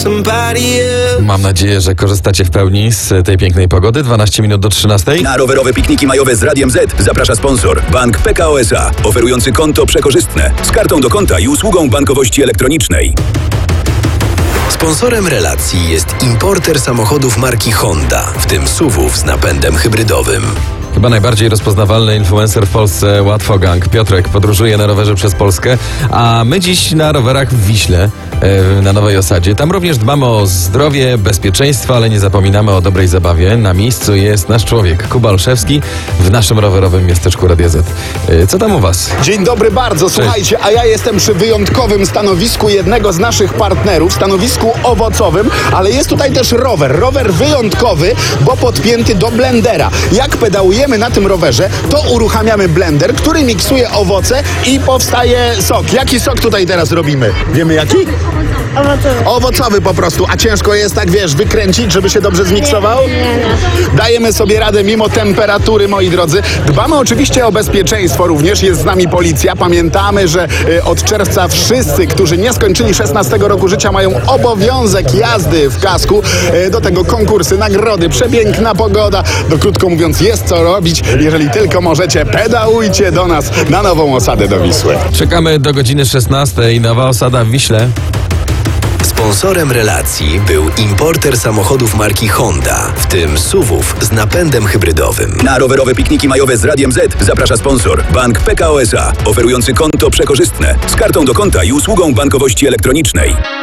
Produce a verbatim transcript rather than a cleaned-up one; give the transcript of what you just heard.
Mam nadzieję, że korzystacie w pełni z tej pięknej pogody. dwanaście minut do trzynastej. Na rowerowe pikniki majowe z Radiem Z zaprasza sponsor Bank P K O S A, oferujący konto przekorzystne z kartą do konta i usługą bankowości elektronicznej. Sponsorem relacji jest importer samochodów marki Honda, w tym S U V-ów z napędem hybrydowym. Chyba najbardziej rozpoznawalny influencer w Polsce, Łatwogang. Piotrek podróżuje na rowerze przez Polskę, a my dziś na rowerach w Wiśle, na Nowej Osadzie. Tam również dbamy o zdrowie, bezpieczeństwo, ale nie zapominamy o dobrej zabawie. Na miejscu jest nasz człowiek, Kuba Olszewski, w naszym rowerowym miasteczku Radia Z. Co tam u was? Dzień dobry bardzo, słuchajcie, a ja jestem przy wyjątkowym stanowisku jednego z naszych partnerów, stanowisku owocowym, ale jest tutaj też rower, rower wyjątkowy, bo podpięty do blendera. Jak pedałujemy na tym rowerze, to uruchamiamy blender, który miksuje owoce i powstaje sok. Jaki sok tutaj teraz robimy? Wiemy jaki? Owocowy. Owocowy po prostu, a ciężko jest tak, wiesz, wykręcić, żeby się dobrze zmiksował? Nie, nie. Dajemy sobie radę mimo temperatury, moi drodzy. Dbamy oczywiście o bezpieczeństwo również, jest z nami policja. Pamiętamy, że y, od czerwca wszyscy, którzy nie skończyli szesnastego roku życia, mają obowiązek jazdy w kasku. Y, do tego konkursy, nagrody, przepiękna pogoda. No krótko mówiąc, jest co robić. Jeżeli tylko możecie, pedałujcie do nas na Nową Osadę do Wisły. Czekamy do godziny szesnastej. Nowa Osada w Wiśle. Sponsorem relacji był importer samochodów marki Honda, w tym S U V-ów z napędem hybrydowym. Na rowerowe pikniki majowe z Radiem Z zaprasza sponsor Bank P K O S A, oferujący konto przekorzystne z kartą do konta i usługą bankowości elektronicznej.